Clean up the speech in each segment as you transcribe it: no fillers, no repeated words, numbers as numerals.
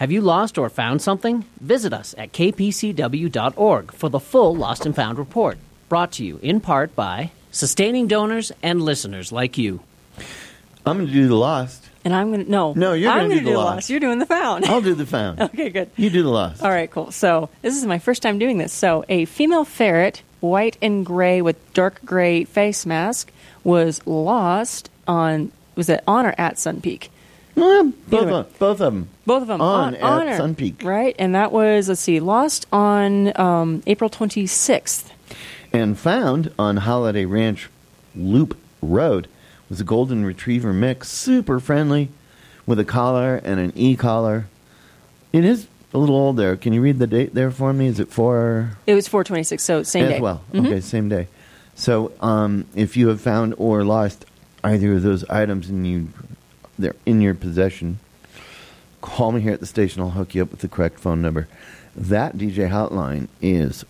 Have you lost or found something? Visit us at kpcw.org for the full Lost and Found report, brought to you in part by sustaining donors and listeners like you. I'm going to do the Lost. And I'm going to... No, you're going to do the Lost. You're doing the Found. I'll do the Found. Okay, good. You do the Lost. All right, cool. So this is my first time doing this. So a female ferret, white and gray with dark gray face mask, was lost on... Was it on or at Sun Peak? Both of them. Both of them. On at Sun Peak. Right, and that was, let's see, lost on April 26th. And found on Holiday Ranch Loop Road was a golden retriever mix, super friendly, with a collar and an e-collar. It is a little old there. Can you read the date there for me? Is it for... It was 4/26, so same day. As well. Okay, same day. So if you have found or lost either of those items and they're in your possession, call me here at the station. I'll hook you up with the correct phone number. That DJ hotline is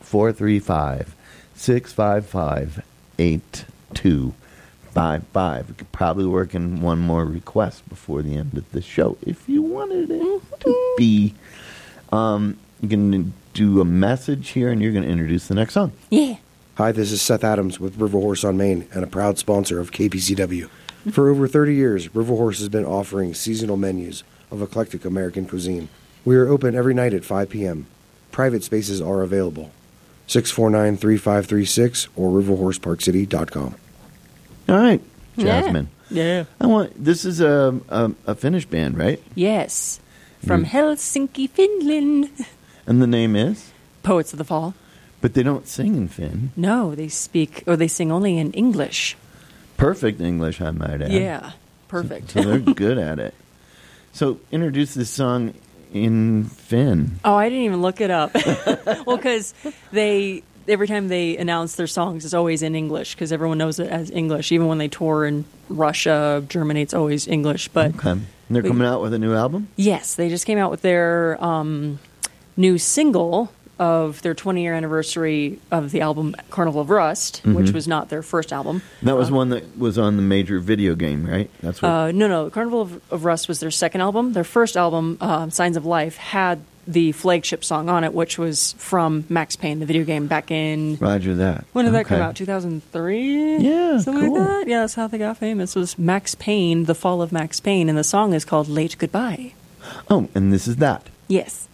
435-655-8255. We could probably work in one more request before the end of the show if you wanted it to be. You can do a message here, and you're going to introduce the next song. Yeah. Hi, this is Seth Adams with River Horse on Main and a proud sponsor of KPCW. For over 30 years, River Horse has been offering seasonal menus of eclectic American cuisine. We are open every night at 5 p.m. Private spaces are available. 649-3536 or riverhorseparkcity.com. All right, Jasmine. Yeah. This is a Finnish band, right? Yes. From Helsinki, Finland. And the name is? Poets of the Fall. But they don't sing in Finn. No, they sing only in English. Perfect English, I might add. Yeah, perfect. So they're good at it. So introduce this song in Finn. Oh, I didn't even look it up. Well, because every time they announce their songs, it's always in English because everyone knows it as English. Even when they tour in Russia, Germany, it's always English. But okay. And they're coming out with a new album? Yes, they just came out with their new single of their 20-year anniversary of the album Carnival of Rust, which was not their first album. That was one that was on the major video game, right? That's what. No. Carnival of Rust was their second album. Their first album, Signs of Life, had the flagship song on it, which was from Max Payne, the video game, back in... Roger that. When did that come out? 2003? Yeah, something cool. like that? Yeah, that's how they got famous. It was Max Payne, The Fall of Max Payne, and the song is called Late Goodbye. Oh, and this is that. Yes.